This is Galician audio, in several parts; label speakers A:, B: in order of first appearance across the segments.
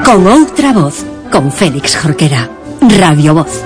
A: Con outra voz, con Félix Jorquera. Radio Voz.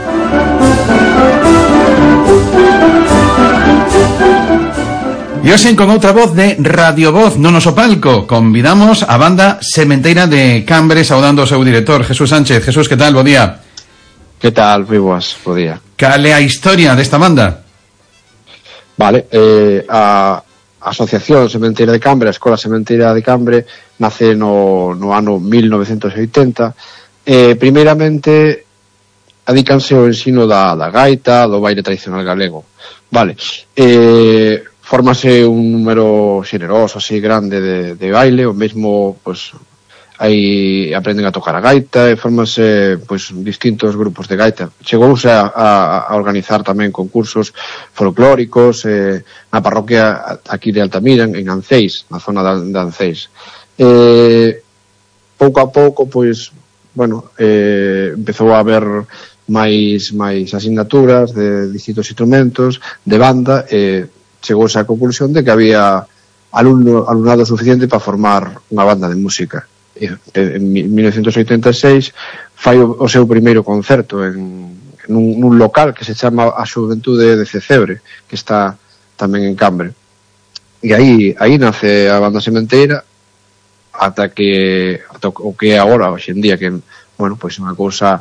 B: E hoxe con outra voz de Radio Voz no noso palco convidamos a banda Sementeira de Cambre, saudando ao seu director Jesús Sánchez. Jesús, que tal? Bo día.
C: Que tal? Moi boas, bo día.
B: Cal é a historia desta banda?
C: Vale, a Asociación Sementeira de Cambre, a Escola Sementeira de Cambre, nace no ano 1980. Primeiramente, adícanse ao ensino da gaita, do baile tradicional galego. Vale, fórmase un número xeneroso, así grande de baile, o mesmo, pois, aí aprenden a tocar a gaita e fórmase, pois, distintos grupos de gaita. Chegouse a organizar tamén concursos folclóricos na parroquia aquí de Altamira, en Anceis, na zona de Anceis. Pouco a pouco, pois, bueno, empezou a haber máis asignaturas de distintos instrumentos, de banda, chegouse á conclusión de que había alumnado suficiente para formar unha banda de música. En 1986 fai o seu primeiro concerto nun local que se chama a Xuventude de Cecebre, que está tamén en Cambre. E aí nace a banda Sementeira ata o que é agora, hoxe en día, que, bueno, pois é unha cousa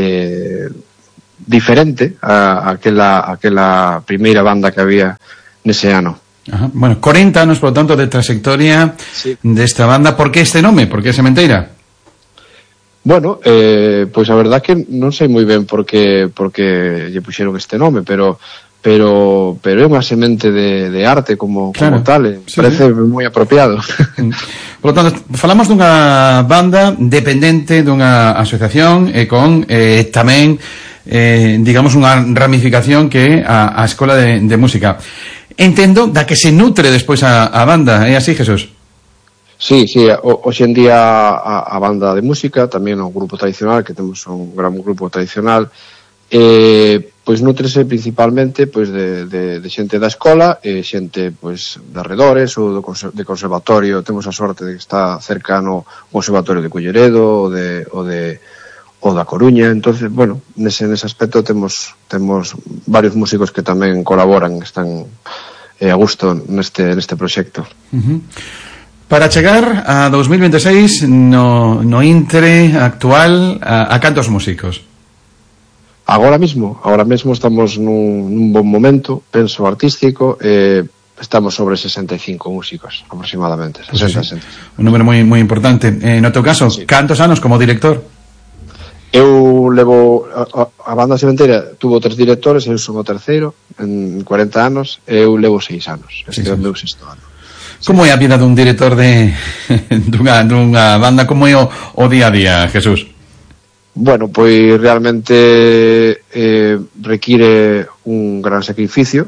C: diferente a aquela primeira banda que había nese ano.
B: Ajá. Bueno, 40 anos, por lo tanto, de trayectoria, sí, desta banda. Por que este nome? Por que Sementeira?
C: Bueno, pois a verdad que non sei moi ben por que lle puxeron este nome, pero é unha semente de arte como tal, sí, parece moi apropiado.
B: Por lo tanto, falamos dunha banda dependente dunha asociación e con tamén, digamos, unha ramificación que é a Escola de Música. Entendo da que se nutre despois a banda, é así, Jesús?
C: Sí, hoxe en día a banda de música, tamén o grupo tradicional, que temos un gran grupo tradicional, pois nutrese principalmente pois de xente da escola e xente pois de arredores ou de conservatorio. Temos a sorte de que está cercano o Conservatorio de Culleredo o da Coruña. Entonces, bueno, nese aspecto temos varios músicos que tamén colaboran, están a gusto neste proxecto.
B: Para chegar a 2026 no intre actual, a cantos músicos?
C: Agora mesmo estamos nun bon momento, penso, artístico, estamos sobre 65 músicos aproximadamente, 60.
B: Un número moi importante. No teu caso, sí, cantos anos como director?
C: Eu levo a banda Sementeira tuvo 3 directores, eu son o terceiro en 40 anos, eu levo 6 anos, este é o meu 6º ano.
B: Como é a vida dun director dunha banda? Como é o día a día, Jesús?
C: Bueno, pois realmente require un gran sacrificio,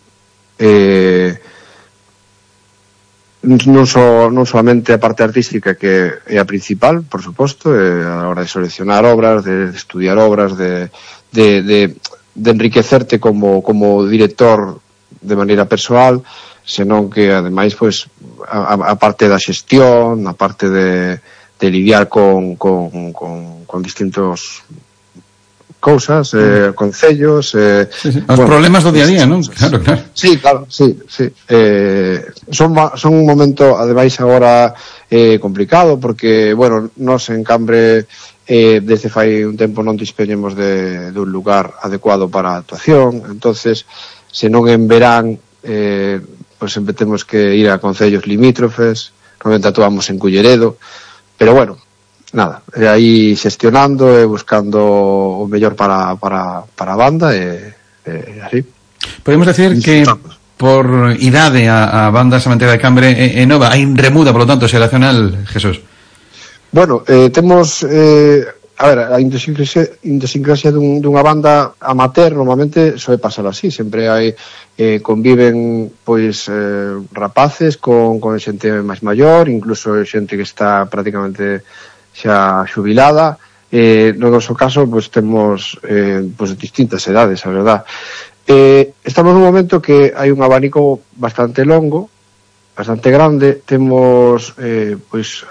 C: non solamente a parte artística, que é a principal, por suposto, a hora de seleccionar obras, de estudiar obras, de enriquecerte como director de maneira persoal, senón que ademais pois a parte da xestión, a parte de lidiar con distintos cousas, concellos,
B: sí. Os problemas do día a día, non? Claro.
C: Sí, claro, sí. Son un momento, ademais, agora complicado, porque, bueno, nós en Cambre desde fai un tempo non dispoñemos de un lugar adecuado para a actuación, entonces, se non en verán, pois sempre temos que ir a concellos limítrofes, normalmente actuamos en Culleredo, pero bueno, nada, aí xestionando e buscando o mellor para a banda e así.
B: Podemos decir que por idade a banda Sementeira de Cambre é nova, hai remuda, por lo tanto, xeracional, Jesús?
C: Bueno, temos a ver, a idiosincrasia dunha banda amateur normalmente soe pasar así, sempre hai conviven pois rapaces con xente máis maior, incluso xente que está prácticamente xa xubilada. No noso caso pois temos pois distintas edades, a verdad. Estamos nun momento que hai un abanico bastante longo, bastante grande. Temos pois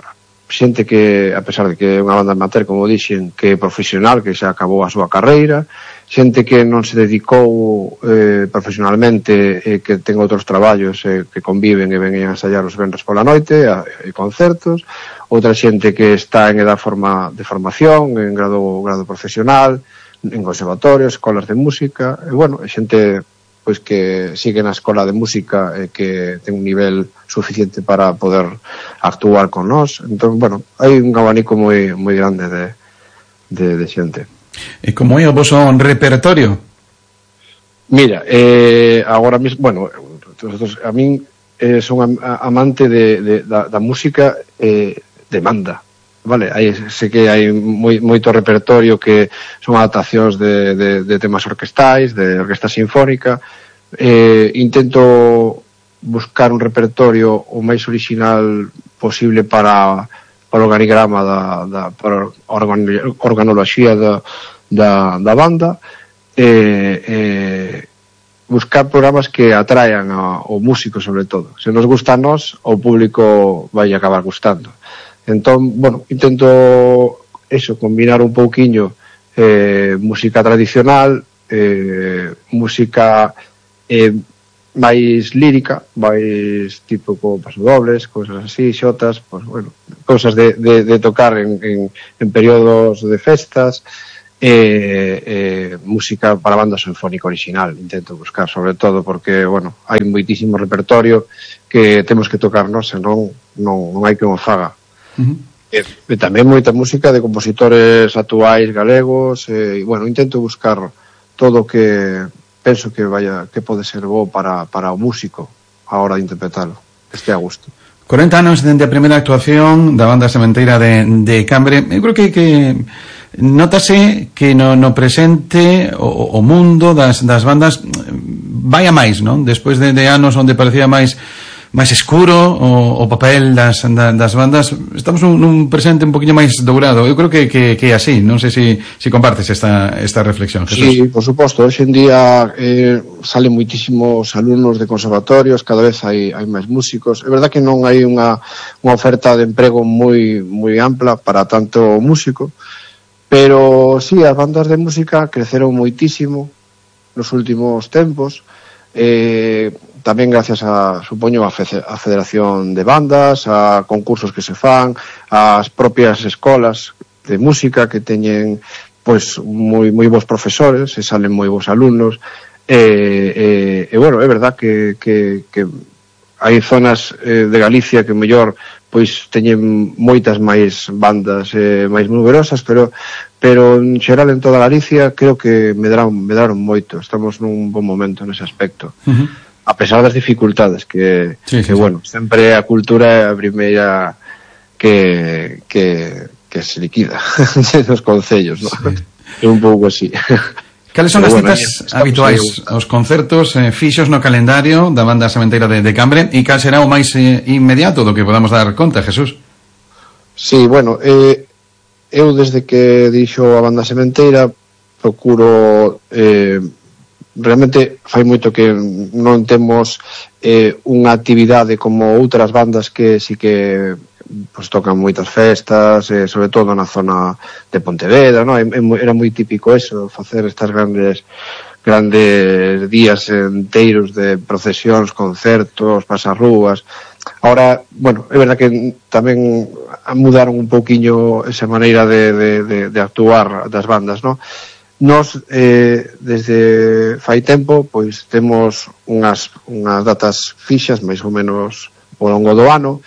C: xente que, a pesar de que é unha banda amateur, como dixen, que é profesional, que xa acabou a súa carreira, xente que non se dedicou profesionalmente, que ten outros traballos, que conviven e ven a ensayar os venres pola noite, e concertos, outra xente que está en edad de formación, en grado profesional, en conservatorios, escolas de música, e bueno, xente pois que sigue na escola de música e que ten un nivel suficiente para poder actuar con nós. Entón, bueno, hai un abanico moi grande de xente.
B: E como é o voso repertorio?
C: Mira, agora mesmo, bueno, a min son amante da música de banda, vale? Sei que hai moito repertorio que son adaptacións de temas orquestais, de orquesta sinfónica. Intento buscar un repertorio o máis original posible para o organigrama para a organoloxía da banda, buscar programas que atraian ao músico, sobre todo. Se nos gusta a nós, ao público vai acabar gustando. Entón, bueno, intento combinar un pouquiño música tradicional, música máis lírica, máis tipo como pasodobles, cousas así, xotas, pues, bueno, cousas de tocar en períodos de festas, música para banda sinfónica original intento buscar, sobre todo porque, bueno, hai moitísimo repertorio que temos que tocar nós, senón non hai que o faga. E tamén moita música de compositores actuais galegos, e, bueno, intento buscar todo o que penso que pode ser bo para o músico a hora de interpretalo, que este a gusto.
B: 40 anos dende a primeira actuación da banda sementeira de Cambre. Eu creo que notase que no presente o mundo das bandas vai a máis, non? Despois de anos onde parecía máis escuro o papel das bandas, estamos nun presente un poquinho máis dourado. Eu creo que é así. Non sei se compartes esta reflexión, Jesús.
C: Sí, por suposto. Hoxe en día salen moitísimos alumnos de conservatorios, cada vez hai máis músicos. É verdad que non hai unha oferta de emprego moi ampla para tanto músico, pero sí, as bandas de música creceron moitísimo nos últimos tempos, tamén gracias supoño, a Federación de Bandas, a concursos que se fan, as propias escolas de música que teñen pois moi bons profesores e salen moi bons alumnos, e bueno, é verdad que hai zonas de Galicia que mellor pois teñen moitas máis bandas máis numerosas, pero en xeral en toda Galicia creo que medraron moito. Estamos nun bon momento nese aspecto. A pesar das dificultades que bueno, sempre a cultura é a primeira que se liquida nos concellos, ¿no? É un pouco así.
B: Cales son as citas habituais aos concertos fixos no calendario da banda sementeira de Cambre, e cal será o máis inmediato do que podamos dar conta, Jesús?
C: Sí, bueno, eu desde que dixo a banda sementeira procuro realmente fai moito que non temos unha actividade como outras bandas que sí que pues, tocan moitas festas, sobre todo na zona de Pontevedra, ¿no? Era moi típico eso, facer estas grandes días enteiros de procesións, concertos, pasarrúas. Ahora, bueno, é verdad que tamén mudaron un pouquiño esa maneira de actuar das bandas, ¿no? Nos, desde fai tempo, pois temos unhas datas fixas, máis ou menos ao longo do ano,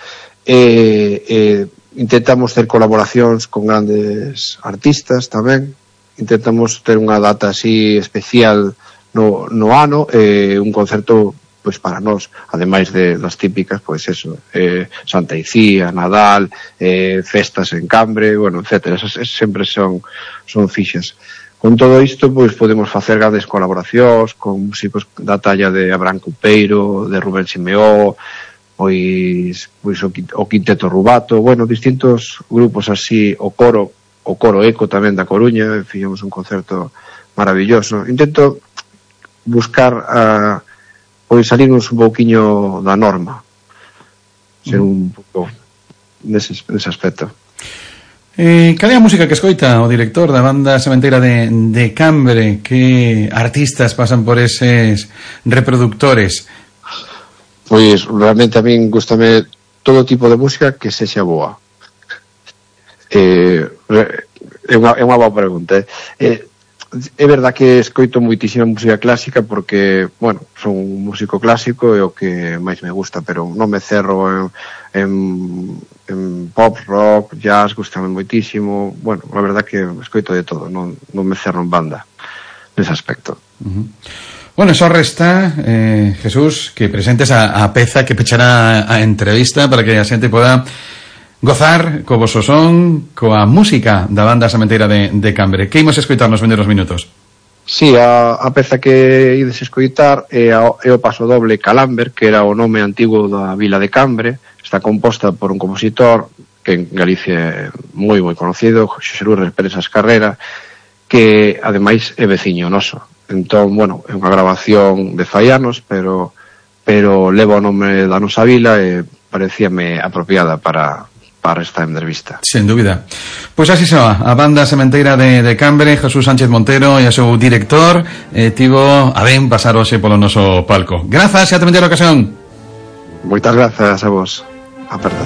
C: intentamos ter colaboracións con grandes artistas tamén, intentamos ter unha data así especial no ano, un concerto pois para nós, ademais das típicas, pois eso, Santa Icía, Nadal, festas en Cambre, bueno, etcétera, esas sempre son fixas. Con todo isto, pois podemos facer grandes colaboracións con músicos da talla de Abraham Cupeiro, de Rubén Simeó, pois o Quinteto Rubato, bueno, distintos grupos así, o Coro Eco tamén da Coruña, fixemos un concerto maravilloso. Intento buscar pois salirnos un pouquiño da norma, ser un pouco nese aspecto.
B: Cal é a música que escoita o director da banda sementeira de Cambre? Que artistas pasan por eses reproductores?
C: Pois realmente a min gustame todo tipo de música que sexa boa. É unha boa pregunta. É verdad que escoito moitísima música clásica porque, bueno, son un músico clásico e o que máis me gusta, pero non me cerro en pop, rock, jazz, gustame moitísimo. Bueno, a verdad que escoito de todo, non me cerro en banda nese aspecto.
B: Bueno, só resta, Jesús, que presentes a peza que pechará a entrevista para que a xente poda gozar co voso son, coa música da banda sementeira de Cambre. Que imos escoitar nos vindeiros minutos?
C: Sí, a peza que ides escoitar é o paso doble Calamber, que era o nome antigo da vila de Cambre. Está composta por un compositor que en Galicia é moi conocido, Xosé Luis Presas Carrera, que ademais é veciño noso. Entón, bueno, é unha grabación de fai anos, pero leva o nome da nosa vila e parecíame apropiada para esta entrevista.
B: Sen dúbida. Pois así soa, a banda sementeira de Cambre, Jesús Sánchez Montero e o seu director tivo a ben pasar hoxe polo noso palco. Grazas e ata a ocasión.
C: Moitas grazas a vos. Aperta.